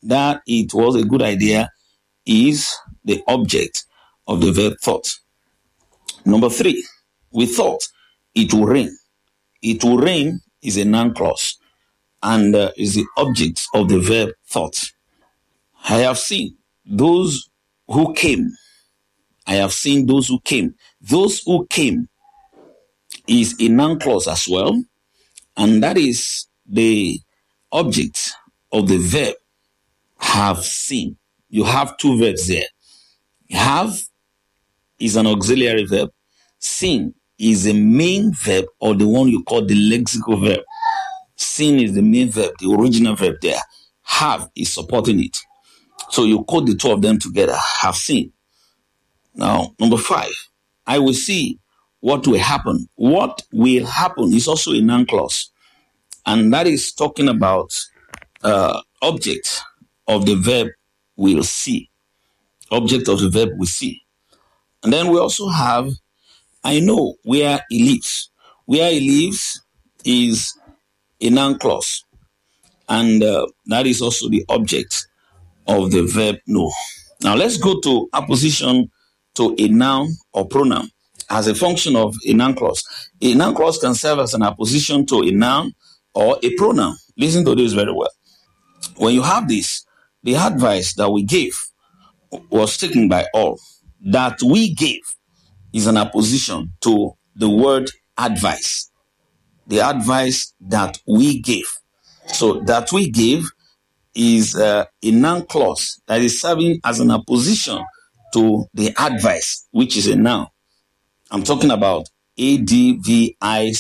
that it was a good idea is the object of the verb thought. Number 3, we thought it will rain. It will rain is a noun clause and is the object of the verb thought. I have seen those who came. I have seen those who came. Those who came is a noun clause as well, and that is the object of the verb have seen. You have 2 verbs there. Have is an auxiliary verb. Seen is a main verb, or the one you call the lexical verb. Seen is the main verb, the original verb there. Have is supporting it. So you quote the 2 of them together. Have seen. Now, number 5, I will see what will happen. What will happen is also a noun clause. And that is talking about object of the verb will see. Object of the verb will see. And then we also have, I know where he lives. Where he lives is a noun clause. And that is also the object of the verb know. Now let's go to apposition to a noun or pronoun as a function of a noun clause. A noun clause can serve as an apposition to a noun or a pronoun. Listen to this very well. When you have this, the advice that we gave was taken by all. That we gave is an apposition to the word advice. The advice that we gave. So that we gave is a noun clause that is serving as an apposition to the advice, which is a noun. I'm talking about advice.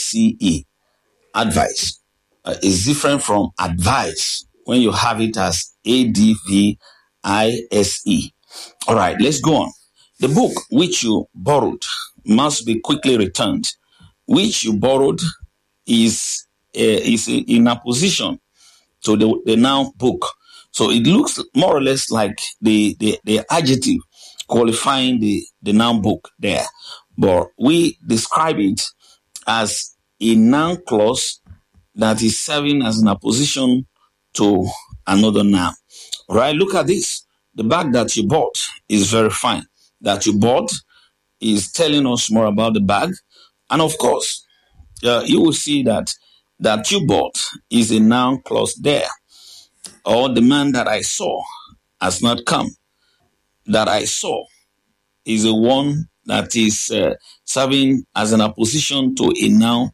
Advice is different from advice when you have it as advice. All right, let's go on. The book which you borrowed must be quickly returned. Which you borrowed is in opposition to the noun book. So it looks more or less like the adjective qualifying the noun book there. But we describe it as a noun clause that is serving as an opposition to another noun. All right, look at this. The bag that you bought is very fine. That you bought is telling us more about the bag. And of course, you will see that you bought is a noun clause there. Or the man that I saw has not come. That I saw is the one that is serving as an opposition to a noun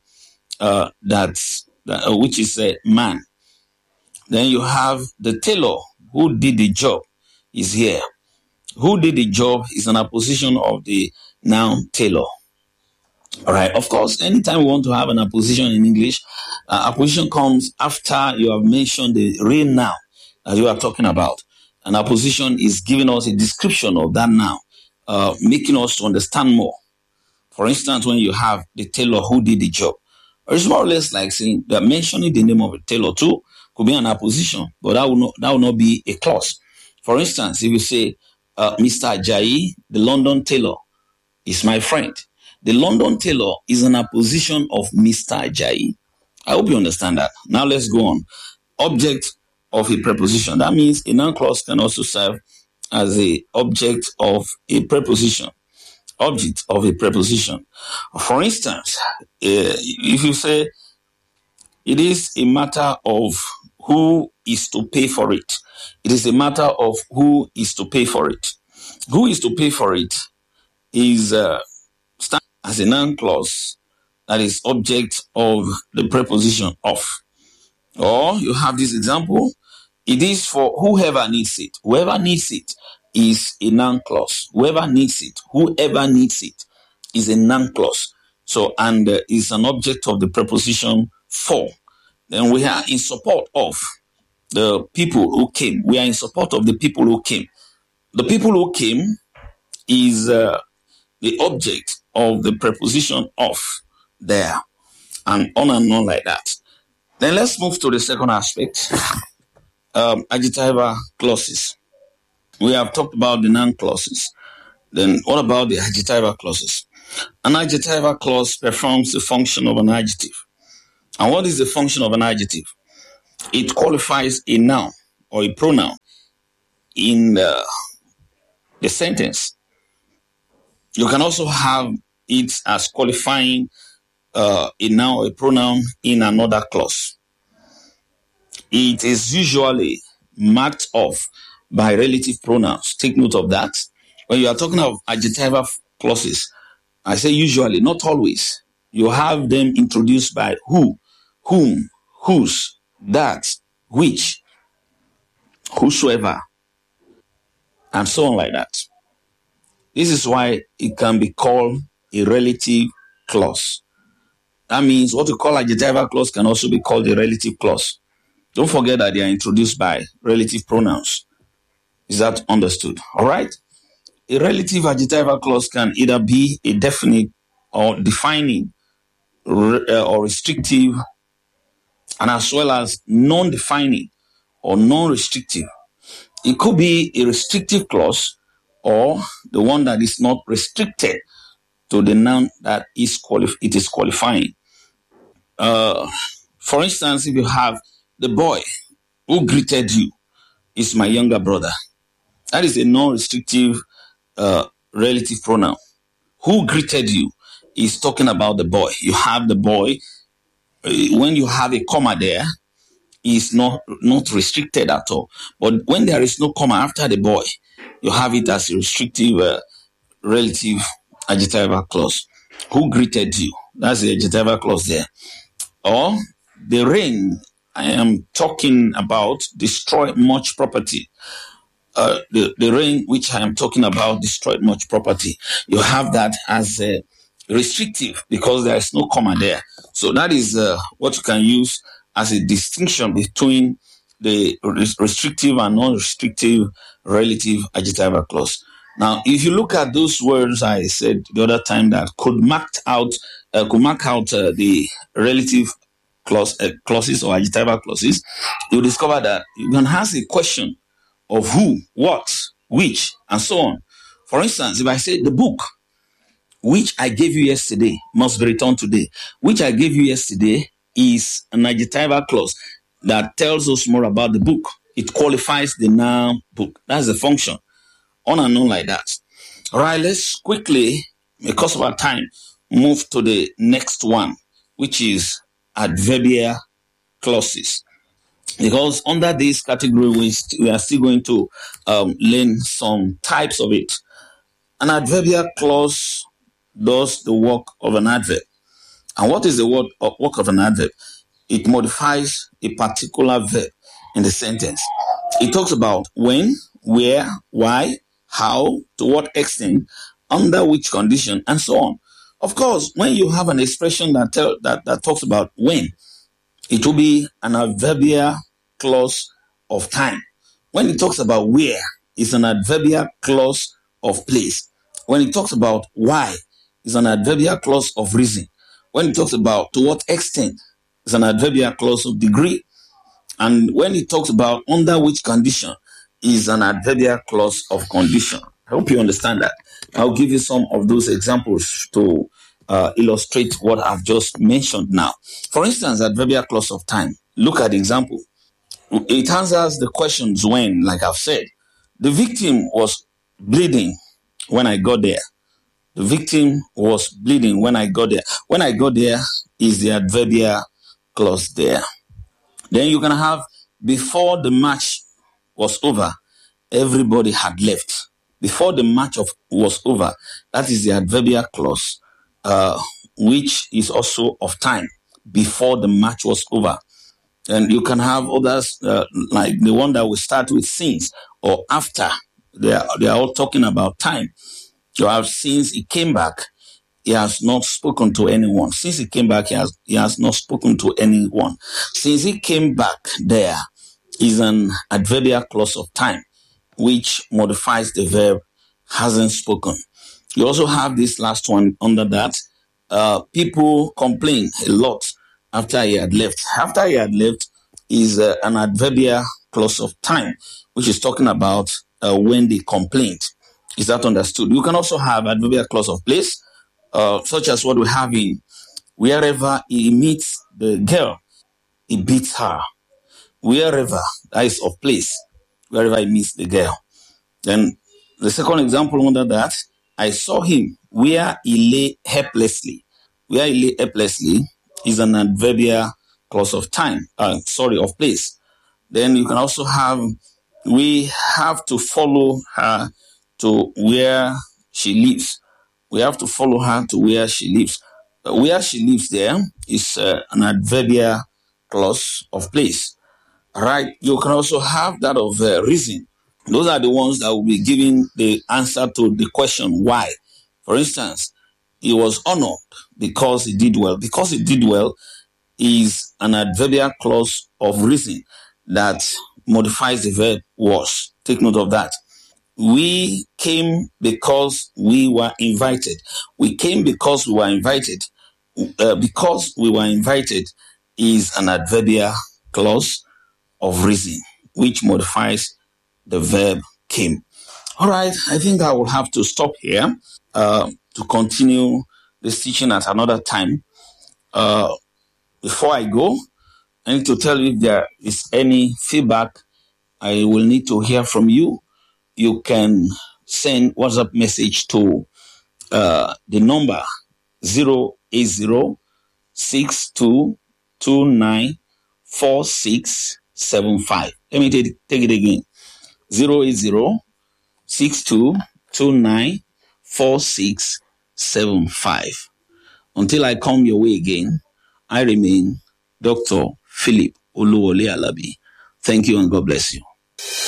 which is a man. Then you have the tailor who did the job is here. Who did the job is an opposition of the noun tailor. All right. Of course, anytime we want to have an apposition in English, apposition comes after you have mentioned the real noun that you are talking about. An apposition is giving us a description of that noun, making us to understand more. For instance, when you have the tailor who did the job, it's more or less like saying that mentioning the name of a tailor too could be an apposition, but that will not be a clause. For instance, if you say, Mr. Ajayi, the London tailor, is my friend. The London tailor is an apposition of Mr. Ajayi. I hope you understand that. Now let's go on. Object of a preposition. That means a noun clause can also serve as a object of a preposition. Object of a preposition. For instance, if you say, it is a matter of who is to pay for it. It is a matter of who is to pay for it. Who is to pay for it is as a noun clause that is object of the preposition of. Or you have this example. It is for whoever needs it. Whoever needs it is a noun clause. Whoever needs it, whoever needs it is a noun clause. So, and is an object of the preposition for. Then we are in support of the people who came. We are in support of the people who came. The people who came is the object of the preposition of there, and on like that. Then let's move to the second aspect, adjectival clauses. We have talked about the noun clauses. Then what about the adjectival clauses? An adjectival clause performs the function of an adjective. And what is the function of an adjective? It qualifies a noun or a pronoun in the sentence. You can also have it as qualifying a noun, a pronoun in another clause. It is usually marked off by relative pronouns. Take note of that. When you are talking of adjectival clauses, I say usually, not always. You have them introduced by who, whom, whose, that, which, whosoever, and so on like that. This is why it can be called a relative clause. That means what we call adjectival clause can also be called a relative clause. Don't forget that they are introduced by relative pronouns. Is that understood? All right. A relative adjectival clause can either be a definite or defining or restrictive, and as well as non-defining or non-restrictive. It could be a restrictive clause or the one that is not restricted to the noun that it is qualifying. For instance, if you have the boy who greeted you is my younger brother, that is a non-restrictive relative pronoun. Who greeted you is talking about the boy. You have the boy. When you have a comma there, is not restricted at all. But when there is no comma after the boy, you have it as a restrictive relative adjectival clause. Who greeted you? That's the adjectival clause there. Or the rain I am talking about destroyed much property. The rain which I am talking about destroyed much property. You have that as a restrictive because there is no comma there. So that is what you can use as a distinction between the restrictive and non-restrictive relative adjectival clause. Now, if you look at those words I said the other time that could mark out the relative clauses or adjectival clauses, you'll discover that you can ask a question of who, what, which, and so on. For instance, if I say the book which I gave you yesterday must be returned today, which I gave you yesterday is an adjectival clause that tells us more about the book. It qualifies the noun book. That's the function. On and on like that. All right, let's quickly, because of our time, move to the next one, which is adverbial clauses. Because under this category, we are still going to learn some types of it. An adverbial clause does the work of an adverb. And what is the work of an adverb? It modifies a particular verb in the sentence. It talks about when, where, why, how, to what extent, under which condition, and so on. Of course, when you have an expression that talks about when, it will be an adverbial clause of time. When it talks about where, it's an adverbial clause of place. When it talks about why, it's an adverbial clause of reason. When it talks about to what extent, it's an adverbial clause of degree. And when it talks about under which condition, is an adverbial clause of condition. I hope you understand that. I'll give you some of those examples to illustrate what I've just mentioned now. For instance, adverbial clause of time. Look at the example. It answers the questions when, like I've said. The victim was bleeding when I got there. The victim was bleeding when I got there. When I got there is the adverbial clause there. Then you can have before the match was over, everybody had left. Before the match was over, that is the adverbial clause, which is also of time. Before the match was over. And you can have others like the one that will start with since or after. They are all talking about time. You have since he came back, he has not spoken to anyone. Since he came back, he has not spoken to anyone. Since he came back, there is an adverbial clause of time, which modifies the verb hasn't spoken. You also have this last one under that. People complain a lot after he had left. After he had left is an adverbial clause of time, which is talking about when they complained. Is that understood? You can also have adverbial clause of place, such as what we have in wherever he meets the girl, he beats her. Wherever, that is of place, wherever he meets the girl. Then the second example under that, I saw him where he lay helplessly. Where he lay helplessly is an adverbial clause of time, of place. Then you can also have, we have to follow her to where she lives. We have to follow her to where she lives. Where she lives there is an adverbial clause of place. Right? You can also have that of reason. Those are the ones that will be giving the answer to the question why. For instance, he was honored because he did well. Because he did well is an adverbial clause of reason that modifies the verb was. Take note of that. We came because we were invited. We came because we were invited. Because we were invited is an adverbial clause of reason, which modifies the verb came. All right, I think I will have to stop here to continue this teaching at another time. Before I go, I need to tell you if there is any feedback I will need to hear from you. You can send WhatsApp message to the number 08062294675. Let me take it again. 08062294675. Until I come your way again, I remain Dr. Philip Oluwole Alabi. Thank you and God bless you.